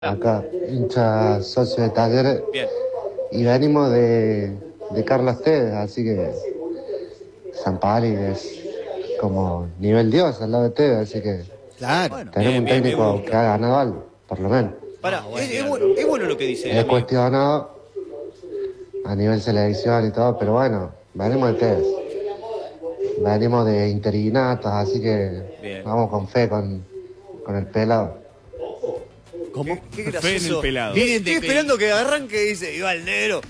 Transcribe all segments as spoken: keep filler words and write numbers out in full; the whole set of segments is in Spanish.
Acá, hincha socio de Talleres. Bien. Y venimos de, de Carlos Tevez, así que Sampaoli es como nivel Dios al lado de Tevez, así que Claro. tenemos bien, un bien, técnico bien. que ha ganado algo, por lo menos. Pará, es, es bueno, es bueno lo que dice. Es amigo. cuestionado a nivel selección y todo, pero bueno, venimos de Tevez. Venimos de interinatos, así que Bien. vamos con fe con, con el pelado. ¿Cómo? Qué, qué Fe en gracioso. el pelado. Vienen de Estoy esperando que arranque y dice, iba el negro.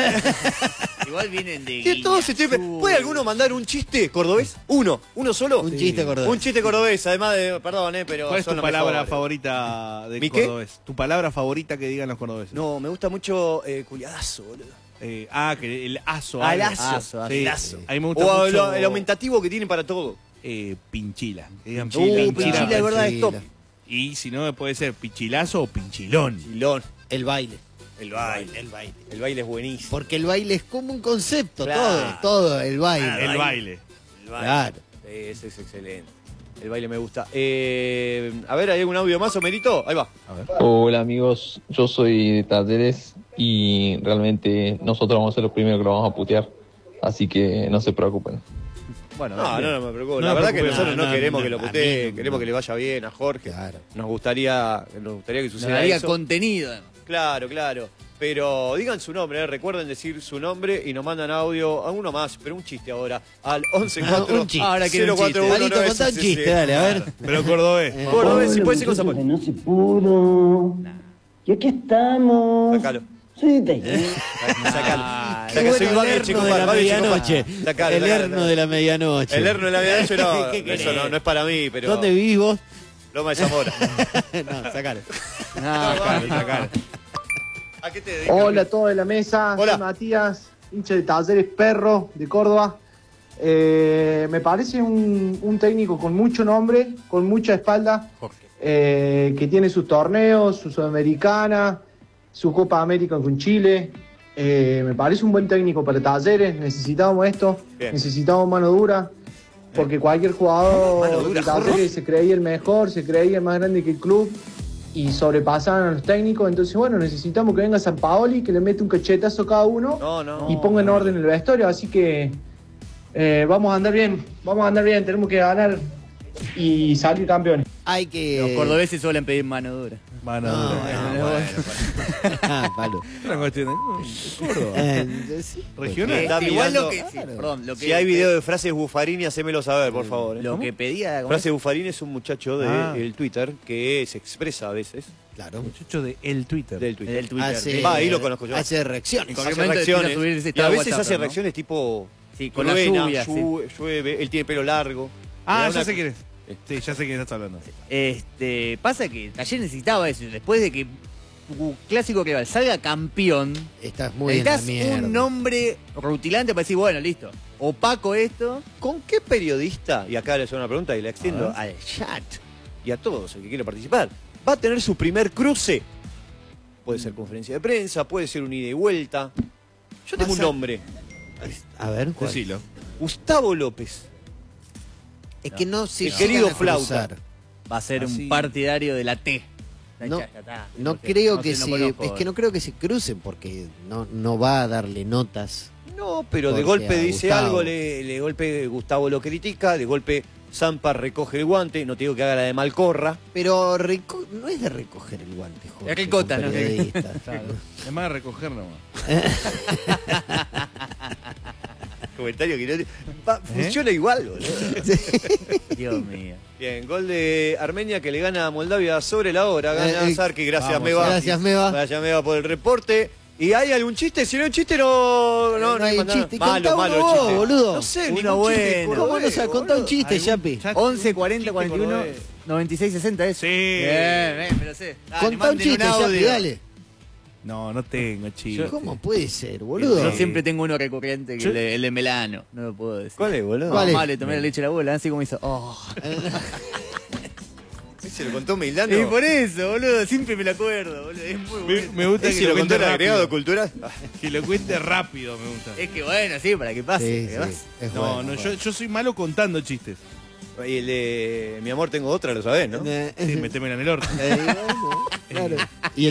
Igual vienen de ¿Qué todos estoy esper- Guiñazú. ¿Puede alguno mandar un chiste cordobés? Uno, uno solo. Un chiste cordobés. Un chiste cordobés, además de, perdón, eh, pero ¿Cuál es son tu los palabra mejores. favorita de ¿Mi qué? cordobés? Tu palabra favorita que digan los cordobeses. No, me gusta mucho eh, culiadazo, boludo. Eh, ah, que el aso. Ah, el algo. aso, aso, Sí. el aso. A mí me gusta O mucho el, el aumentativo que tienen para todo. eh, pinchila. Que digan Uh, pinchila. pinchila, de verdad, es top. Pinchila. Y si no, puede ser pinchilazo o pinchilón. Chilón. El baile. El baile. El baile. El baile es buenísimo. Porque el baile es como un concepto, Claro. todo, todo, el baile. Claro. El baile. baile. El baile. Claro. Eh, Ese es excelente. El baile me gusta. Eh, a ver, ¿hay algún audio más, Omerito? Ahí va. A ver. Hola amigos, yo soy de Talleres y realmente nosotros vamos a ser los primeros que lo vamos a putear, así que no se preocupen. Bueno, No, bien. no, no me preocupo. No La me verdad que preocupes. nosotros no, No, no, queremos no, que lo a mí putee, no, queremos no. que le vaya bien a Jorge. Claro. Nos gustaría, nos gustaría que Nos suceda daría eso. contenido. además. Claro, claro. Pero digan su nombre, eh, recuerden decir su nombre y nos mandan audio, alguno más, pero un chiste ahora, al once cuatro un chiste. Ahora quiero un chiste. Palito, contá un chiste, dale, a ver. Pero cordobés. Eh, Cordobés, si Hola, puede ser con muchachos, Zapal. que no se pudo. Y aquí estamos. Sácalo. Soy de Talleres. Sacalo. Ah, Qué Saca, bueno soy el Babi, herno chico, de la Babi, chico, medianoche. Sacalo, El sacalo, herno sacalo. de la medianoche. El herno de la medianoche no, ¿Qué eso querés? no, no es para mí, pero ¿Dónde vivís vos? Loma de Zamora. No, sacalo. no, Sacalo, sacalo. ¿A qué te dedicas? Hola a todos de la mesa, Hola. soy Matías, hincha de Talleres Perro de Córdoba. Eh, me parece un, un técnico con mucho nombre, con mucha espalda, eh, que tiene sus torneos, su Sudamericana, su Copa América con Chile. Eh, me parece un buen técnico para Talleres, necesitamos esto, Bien. necesitamos mano dura, porque cualquier Mano jugador dura, de Talleres se creía el mejor, se creía el más grande que el club y sobrepasaban a los técnicos. Entonces, bueno, necesitamos que venga Sampaoli, que le mete un cachetazo a cada uno No, no. y ponga en orden el vestuario. Así que eh, vamos a andar bien, vamos a andar bien, tenemos que ganar y salir campeones. Hay que... Los cordobeses suelen pedir mano dura. Mano No, dura. bueno, bueno. Ah, palo. Una cuestión de. no, Córdoba. Eh, sí. Regional. Está Eh, igual mirando- lo que, sí, perdón, lo que Si hay video de frases Buffarini, hacémelo saber, por favor. ¿eh? lo que pedía ¿cómo Frase es? Buffarini es un muchacho del Ah. Twitter que se expresa a veces Claro. Muchacho de El Twitter. del Twitter. del Twitter. Hace, Va, ahí lo conozco yo. Hace reacciones. En cualquier Hace momento reacciones. empieza a subir ese Y a estado veces WhatsApp, hace ¿no? reacciones tipo. Sí, con la truena, lluvia, sí. llu- llueve, él tiene pelo largo. Ah, Le da ya una- sé quién es. Sí, ya sé quién estás hablando. Este, pasa que Talleres necesitaba eso. Después de que tu clásico rival salga campeón, Estás muy en la necesitas mierda. un nombre rutilante para decir, bueno, listo. Opaco esto. ¿Con qué periodista, y acá le hago una pregunta y la extiendo A al chat y a todos el que quiera participar, va a tener su primer cruce? Puede ser conferencia de prensa, puede ser un ida y vuelta. Yo tengo un Pasa- nombre, A ver, ¿cuál? Decilo. Gustavo López. Es que no se El llegan querido a flauta. cruzar. Va a ser Así. un partidario de la T. No, Ya está, no porque creo no que sé, no se... conozco. es que no creo que se crucen porque no, no va a darle notas. No, pero de Jorge golpe a dice Gustavo. algo, le, le golpe Gustavo lo critica, de golpe Zampa recoge el guante, no te digo que haga la de Malcorra. Pero reco- no es de recoger el guante, Jorge. Es ricota, como ¿no? periodista. Es más de recoger nomás. Comentario que no te- Va, funciona igual, boludo. Dios mío. Bien, gol de Armenia que le gana a Moldavia sobre la hora. Gana Eh, eh, Zarki, gracias vamos, Meva. gracias, Meva. Gracias Meva por el reporte. ¿Y hay algún chiste? Si no hay un chiste, no. No, No hay mandaron. chiste. Malo, Contá malo uno el vos, chiste. boludo. No sé, Uno ningún chiste bueno. cordobés, ¿Cómo nos ha contado un boludo. chiste, Algún Yapi? chat- once cuarenta chiste cuarenta y uno cordobés. noventa y seis sesenta es. Sí. Bien, bien, me lo sé. Dale, Contá un manden chiste, Yapi, audio. dale. No, no tengo, chiste. ¿Cómo puede ser, boludo? Yo siempre tengo uno recurrente, que Yo- el, de, el de Melano. No lo puedo decir. ¿Cuál es, boludo? ¿Cuál es? Mamá le tomé la leche a la abuela, así como hizo. Oh. Se lo contó Milano. Y por eso, boludo, siempre me lo acuerdo, boludo. Es muy Me, bueno. me gusta ¿Ese que lo lo contó cuente el agregado rápido. cultural? Que lo cuente rápido, me gusta. Es que bueno, sí, para que pase. Sí, que sí, pase. es No, bueno, no, bueno. yo, yo soy malo contando chistes. Y el de Mi amor tengo otra, lo sabés, ¿no? Eh, Sí, metémela en el orto. eh, bueno, claro. Y